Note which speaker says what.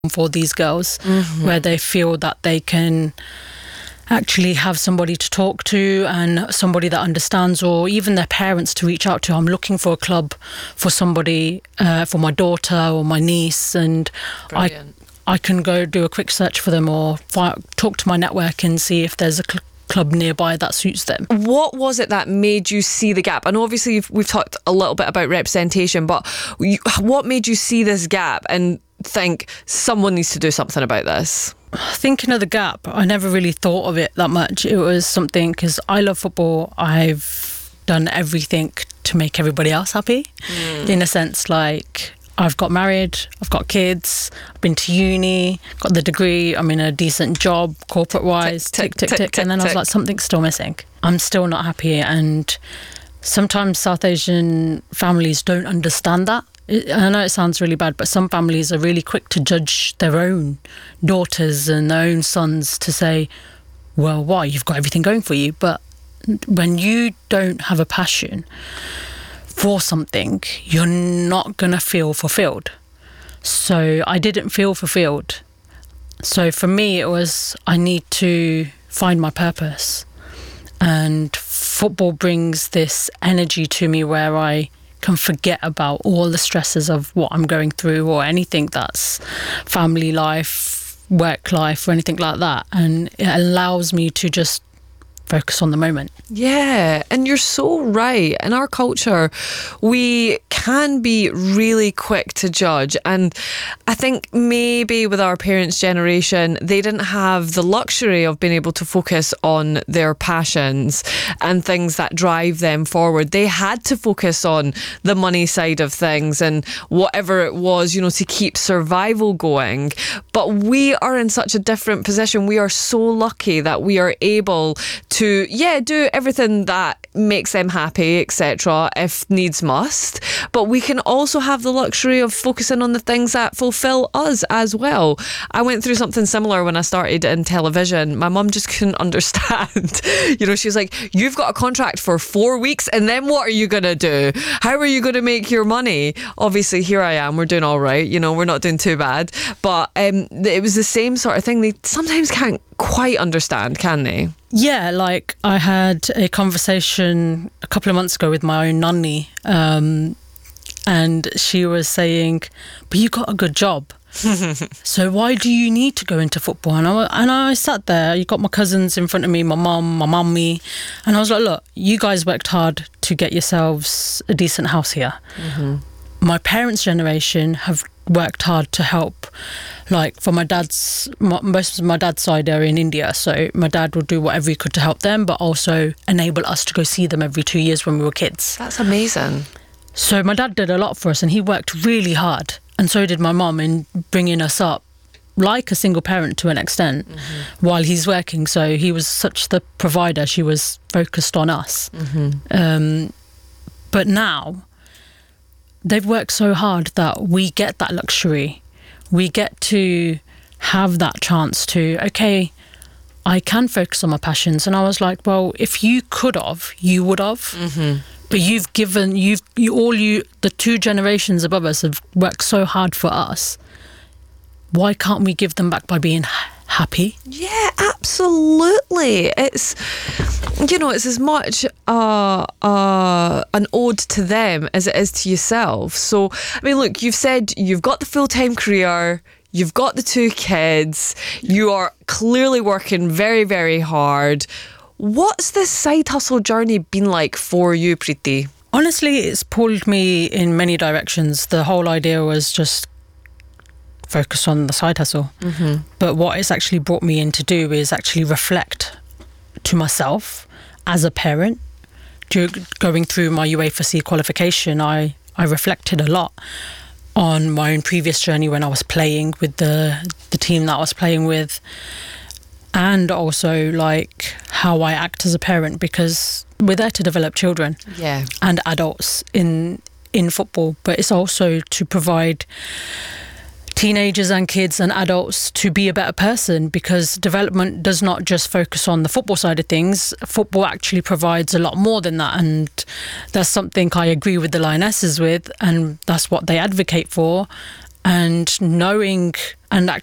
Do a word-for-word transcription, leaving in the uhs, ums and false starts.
Speaker 1: for these girls, mm-hmm. where they feel that they can actually have somebody to talk to and somebody that understands, or even their parents to reach out to. I'm looking for a club for somebody, uh, for my daughter or my niece, and Brilliant. I I can go do a quick search for them, or fi- talk to my network and see if there's a cl- club nearby that suits them.
Speaker 2: What was it that made you see the gap? And obviously you've, we've talked a little bit about representation, but you, what made you see this gap and think someone needs to do something about this?
Speaker 1: Thinking of the gap, I never really thought of it that much. It was something, because I love football. I've done everything to make everybody else happy, mm. in a sense. Like, I've got married, I've got kids, I've been to uni, got the degree, I'm in a decent job, corporate-wise, tick, tick, tick, tick, tick. And then I was like, something's still missing. I'm still not happy. And sometimes South Asian families don't understand that. I know it sounds really bad, but some families are really quick to judge their own daughters and their own sons to say, well, why? You've got everything going for you. But when you don't have a passion for something, you're not going to feel fulfilled. So I didn't feel fulfilled. So for me, it was, I need to find my purpose. And football brings this energy to me where I can forget about all the stresses of what I'm going through, or anything that's family life, work life, or anything like that. And it allows me to just focus on the moment.
Speaker 2: Yeah, and you're so right. In our culture, we can be really quick to judge. And I think maybe with our parents' generation, they didn't have the luxury of being able to focus on their passions and things that drive them forward. They had to focus on the money side of things and whatever it was, you know, to keep survival going. But we are in such a different position. We are so lucky that we are able to to, yeah, do everything that makes them happy, et cetera, if needs must. But we can also have the luxury of focusing on the things that fulfill us as well. I went through something similar when I started in television. My mum just couldn't understand. You know, she was like, you've got a contract for four weeks and then what are you going to do? How are you going to make your money? Obviously, here I am. We're doing all right. You know, we're not doing too bad. But um, it was the same sort of thing. They sometimes can't quite understand, can they?
Speaker 1: Yeah, like I had a conversation a couple of months ago with my own nanny, um, and she was saying, but you got a good job. So why do you need to go into football? And I, and I sat there, you got my cousins in front of me, my mum, my mummy, and I was like, look, you guys worked hard to get yourselves a decent house here. Mm-hmm. My parents' generation have worked hard to help. Like for my dad's, my, most of my dad's side are in India, so my dad would do whatever he could to help them, but also enable us to go see them every two years when we were kids.
Speaker 2: That's amazing.
Speaker 1: So my dad did a lot for us, and he worked really hard, and so did my mum in bringing us up like a single parent to an extent, mm-hmm. while he's working. So he was such the provider, she was focused on us. Mm-hmm. Um, but now they've worked so hard that we get that luxury. We get to have that chance to, okay, I can focus on my passions. And I was like, well, if you could have, you would have. Mm-hmm. But you've given, you've, you all you, the two generations above us have worked so hard for us. Why can't we give them back by being happy?
Speaker 2: Yeah, absolutely. It's, you know, it's as much uh, uh, an ode to them as it is to yourself. So, I mean, look, you've said you've got the full-time career, you've got the two kids, you are clearly working very, very hard. What's this side hustle journey been like for you, Preeti?
Speaker 1: Honestly, it's pulled me in many directions. The whole idea was just focus on the side hustle. Mm-hmm. But what it's actually brought me in to do is actually reflect to myself as a parent. Going through my UEFA C qualification, I, I reflected a lot on my own previous journey when I was playing with the the team that I was playing with, and also like how I act as a parent, because we're there to develop children
Speaker 2: yeah.
Speaker 1: and adults in in football, but it's also to provide teenagers and kids and adults to be a better person, because development does not just focus on the football side of things. Football actually provides a lot more than that, and that's something I agree with the Lionesses with, and that's what they advocate for. and knowing and